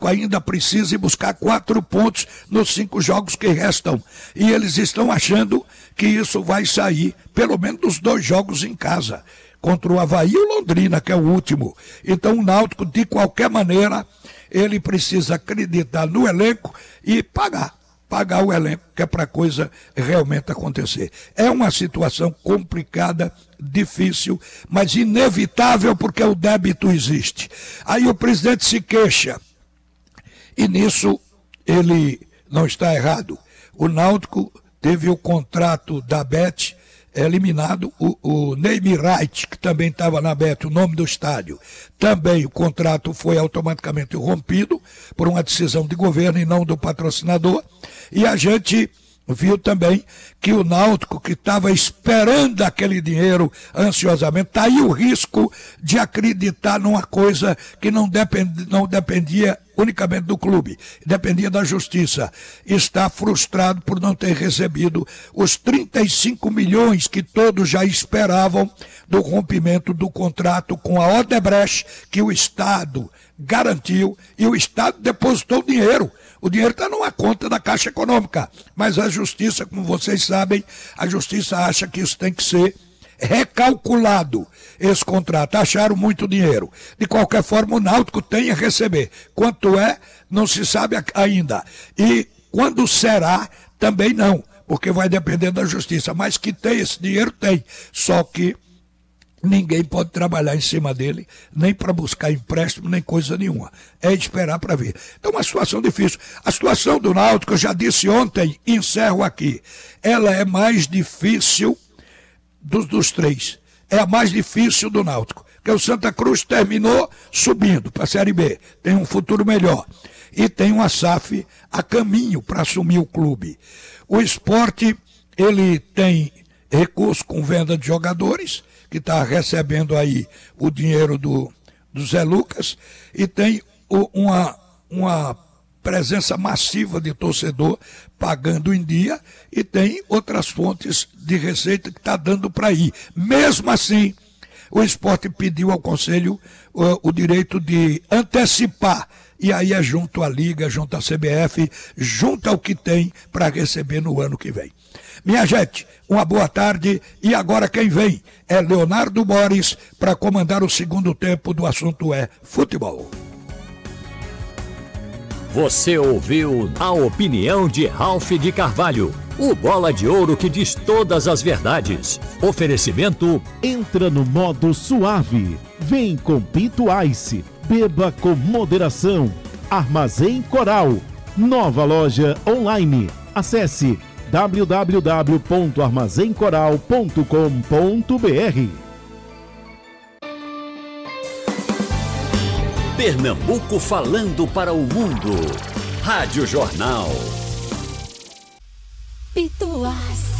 Náutico ainda precisa ir buscar 4 pontos nos 5 jogos que restam. E eles estão achando que isso vai sair, pelo menos dos 2 jogos em casa, contra o Avaí e o Londrina, que é o último. Então o Náutico, de qualquer maneira, ele precisa acreditar no elenco e pagar o elenco, que é para a coisa realmente acontecer. É uma situação complicada, difícil, mas inevitável, porque o débito existe. Aí o presidente se queixa, e nisso ele não está errado. O Náutico teve o contrato da Bet eliminado, o name right, que também estava na Bet, o nome do estádio. Também o contrato foi automaticamente rompido por uma decisão de governo e não do patrocinador. E a gente viu também que o Náutico, que estava esperando aquele dinheiro ansiosamente, está aí o risco de acreditar numa coisa que não dependia unicamente do clube, dependia da justiça. Está frustrado por não ter recebido os 35 milhões que todos já esperavam do rompimento do contrato com a Odebrecht, que o Estado garantiu e o Estado depositou o dinheiro. O dinheiro está numa conta da Caixa Econômica, mas a justiça, como vocês sabem, a justiça acha que isso tem que ser recalculado, esse contrato. Acharam muito dinheiro. De qualquer forma, o Náutico tem a receber. Quanto é, não se sabe ainda. E quando será, também não, porque vai depender da justiça. Mas que tem esse dinheiro, tem. Só que ninguém pode trabalhar em cima dele, nem para buscar empréstimo, nem coisa nenhuma. É esperar para ver. Então, uma situação difícil. A situação do Náutico, eu já disse ontem, encerro aqui, ela é mais difícil dos 3. É a mais difícil do Náutico. Porque o Santa Cruz terminou subindo para a Série B. Tem um futuro melhor. E tem uma SAF a caminho para assumir o clube. O Sport, ele tem recurso com venda de jogadores, que está recebendo aí o dinheiro do Zé Lucas, e tem uma presença massiva de torcedor pagando em dia, e tem outras fontes de receita que está dando para ir. Mesmo assim, o Sport pediu ao Conselho o direito de antecipar, e aí é junto à Liga, junto à CBF, junto ao que tem para receber no ano que vem. Minha gente, uma boa tarde, e agora quem vem é Leonardo Boris para comandar o segundo tempo do Assunto é Futebol. Você ouviu a opinião de Ralph de Carvalho, o bola de ouro que diz todas as verdades. Oferecimento: entra no modo suave. Vem com Pinto Ice. Beba com moderação. Armazém Coral. Nova loja online. Acesse www.armazencoral.com.br. Pernambuco falando para o mundo. Rádio Jornal. Pituás.